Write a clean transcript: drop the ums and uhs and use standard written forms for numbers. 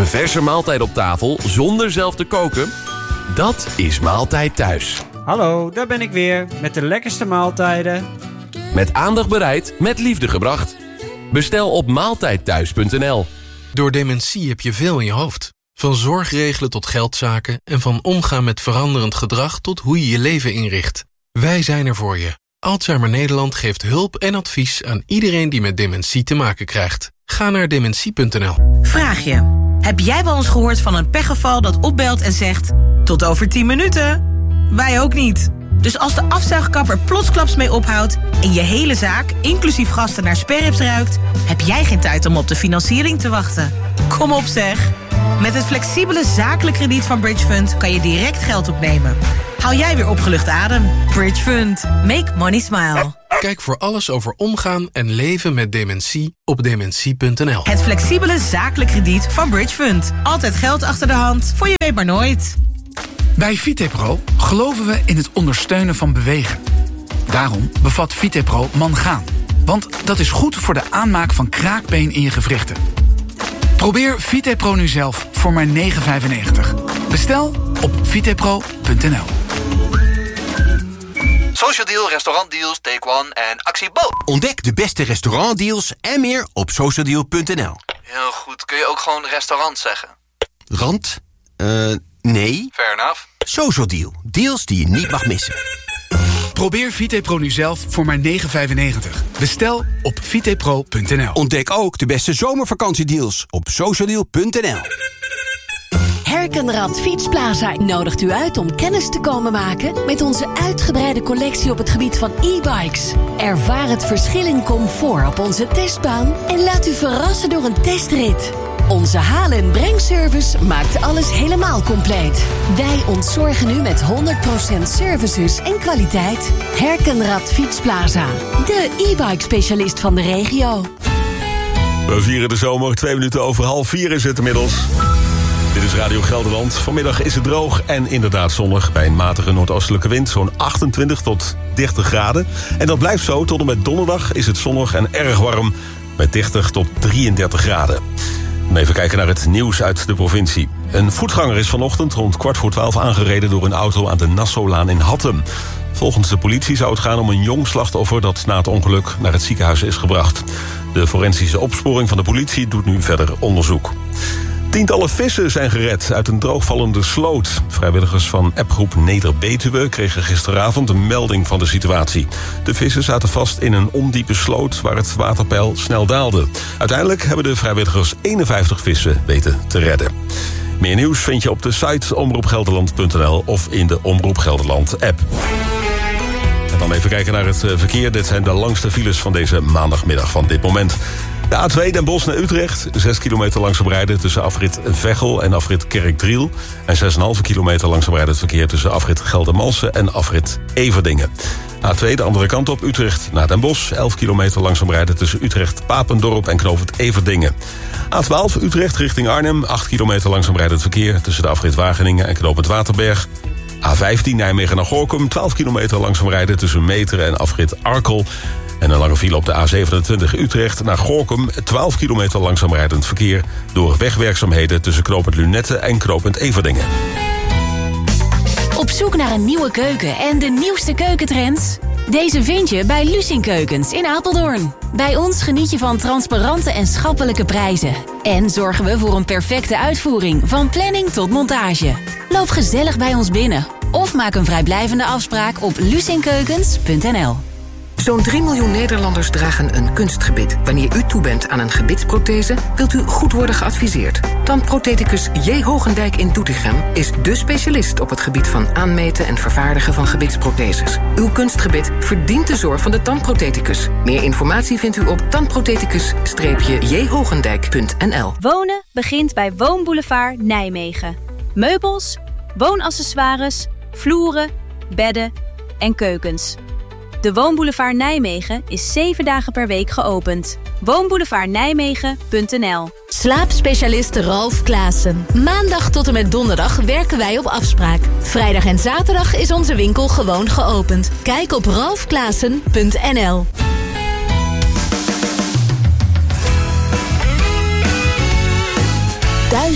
Een verse maaltijd op tafel zonder zelf te koken? Dat is Maaltijd Thuis. Hallo, daar ben ik weer met de lekkerste maaltijden. Met aandacht bereid, met liefde gebracht. Bestel op maaltijdthuis.nl. Door dementie heb je veel in je hoofd. Van zorgregelen tot geldzaken en van omgaan met veranderend gedrag tot hoe je je leven inricht. Wij zijn er voor je. Alzheimer Nederland geeft hulp en advies aan iedereen die met dementie te maken krijgt. Ga naar dementie.nl. Vraag je, heb jij wel eens gehoord van een pechgeval dat opbelt en zegt... tot over 10 minuten? Wij ook niet. Dus als de afzuigkapper plotsklaps mee ophoudt... en je hele zaak, inclusief gasten, naar sperrips ruikt... heb jij geen tijd om op de financiering te wachten. Kom op zeg. Met het flexibele zakelijk krediet van Bridge Fund... kan je direct geld opnemen. Haal jij weer opgelucht adem. Bridge Fund. Make money smile. Kijk voor alles over omgaan en leven met dementie op dementie.nl. Het flexibele zakelijk krediet van Bridge Fund. Altijd geld achter de hand, voor je weet maar nooit. Bij Vitepro geloven we in het ondersteunen van bewegen. Daarom bevat Vitepro mangaan. Want dat is goed voor de aanmaak van kraakbeen in je gewrichten. Probeer Vitepro nu zelf voor maar €9,95. Bestel op vitepro.nl. Social Deal, restaurantdeals, Take One en Actie Bo. Ontdek de beste restaurantdeals en meer op socialdeal.nl. Heel goed, kun je ook gewoon restaurant zeggen? Rand? Nee. Fair enough. Social Deal. Deals die je niet mag missen. Probeer Vitepro nu zelf voor maar €9,95. Bestel op vitepro.nl. Ontdek ook de beste zomervakantiedeals op socialdeal.nl. Herkenrad Fietsplaza nodigt u uit om kennis te komen maken... met onze uitgebreide collectie op het gebied van e-bikes. Ervaar het verschil in comfort op onze testbaan... en laat u verrassen door een testrit. Onze haal- en brengservice maakt alles helemaal compleet. Wij ontzorgen u met 100% services en kwaliteit. Herkenrad Fietsplaza, de e-bike specialist van de regio. We vieren de zomer, 2 minuten over 3:30 is het inmiddels. Dit is Radio Gelderland. Vanmiddag is het droog en inderdaad zonnig... bij een matige noordoostelijke wind, zo'n 28 tot 30 graden. En dat blijft zo. Tot en met donderdag is het zonnig en erg warm... met 30 tot 33 graden. Even kijken naar het nieuws uit de provincie. Een voetganger is vanochtend rond 11:15 aangereden... door een auto aan de Nassaulaan in Hattem. Volgens de politie zou het gaan om een jong slachtoffer... dat na het ongeluk naar het ziekenhuis is gebracht. De forensische opsporing van de politie doet nu verder onderzoek. Tientallen vissen zijn gered uit een droogvallende sloot. Vrijwilligers van appgroep Neder-Betuwe kregen gisteravond een melding van de situatie. De vissen zaten vast in een ondiepe sloot waar het waterpeil snel daalde. Uiteindelijk hebben de vrijwilligers 51 vissen weten te redden. Meer nieuws vind je op de site omroepgelderland.nl of in de Omroep Gelderland app. En dan even kijken naar het verkeer. Dit zijn de langste files van deze maandagmiddag van dit moment. De A2 Den Bosch naar Utrecht, 6 kilometer langzaam rijden... tussen afrit Veghel en afrit Kerkdriel... en 6,5 kilometer langzaam rijden het verkeer... tussen afrit Geldermalsen en afrit Everdingen. A2 de andere kant op, Utrecht naar Den Bosch... 11 kilometer langzaam rijden tussen Utrecht, Papendorp en knooppunt Everdingen. A12 Utrecht richting Arnhem, 8 kilometer langzaam rijden het verkeer... tussen de afrit Wageningen en knooppunt Waterberg... A15 Nijmegen naar Gorinchem, 12 kilometer langzaam rijden... tussen Meteren en afrit Arkel... En een lange file op de A27 Utrecht naar Gorinchem... 12 kilometer langzaam rijdend verkeer... door wegwerkzaamheden tussen knooppunt Lunette en knooppunt Everdingen. Op zoek naar een nieuwe keuken en de nieuwste keukentrends? Deze vind je bij Lucien Keukens in Apeldoorn. Bij ons geniet je van transparante en schappelijke prijzen. En zorgen we voor een perfecte uitvoering, van planning tot montage. Loop gezellig bij ons binnen of maak een vrijblijvende afspraak op lucienkeukens.nl. Zo'n 3 miljoen Nederlanders dragen een kunstgebit. Wanneer u toe bent aan een gebitsprothese, wilt u goed worden geadviseerd. Tandprothecus J. Hogendijk in Doetinchem is dé specialist op het gebied van aanmeten en vervaardigen van gebitsprotheses. Uw kunstgebit verdient de zorg van de tandprothecus. Meer informatie vindt u op tandprothecus-jhogendijk.nl. Wonen begint bij Woonboulevard Nijmegen. Meubels, woonaccessoires, vloeren, bedden en keukens. De Woonboulevard Nijmegen is 7 dagen per week geopend. Woonboulevardnijmegen.nl. Slaapspecialist Ralf Klaassen. Maandag tot en met donderdag werken wij op afspraak. Vrijdag en zaterdag is onze winkel gewoon geopend. Kijk op ralfklaassen.nl.